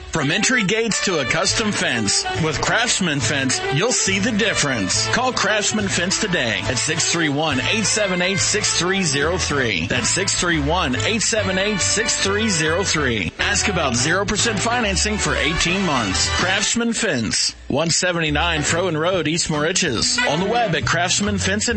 From entry gates to a custom fence, with Craftsman Fence, you'll see the difference. Call Craftsman Fence today at 631-878-6303. That's 631-878-6303. Ask about 0% financing for 18 months. Craftsman Fence, 179 Froen Road, East Moriches. On the web at Craftsman Fence and